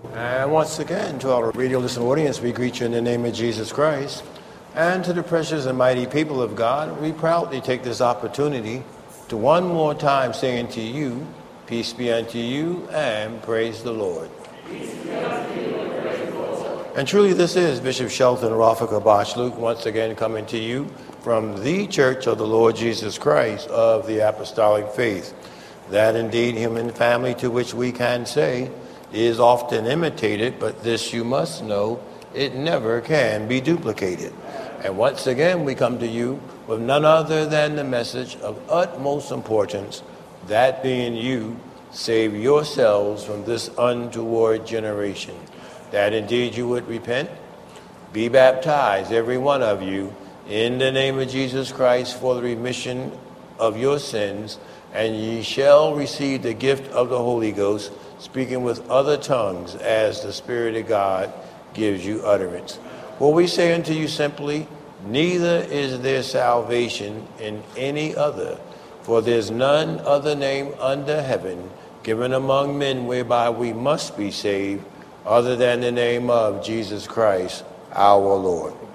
And once again, to our radio listening audience, we greet you in the name of Jesus Christ. And to the precious and mighty people of God, we proudly take this opportunity to one more time say unto you, peace be unto you, and praise the Lord. Peace be unto you, and praise the Lord. And truly this is Bishop Shelton Rafika Bashluke once again coming to you from the Church of the Lord Jesus Christ of the Apostolic Faith. That indeed human family to which we can say is often imitated, but this you must know, it never can be duplicated. And once again, we come to you with none other than the message of utmost importance, that being you, save yourselves from this untoward generation. That indeed you would repent, be baptized, every one of you, in the name of Jesus Christ for the remission of your sins, and ye shall receive the gift of the Holy Ghost, speaking with other tongues as the Spirit of God gives you utterance. For we say unto you simply, neither is there salvation in any other, for there's none other name under heaven given among men whereby we must be saved, other than the name of Jesus Christ our Lord.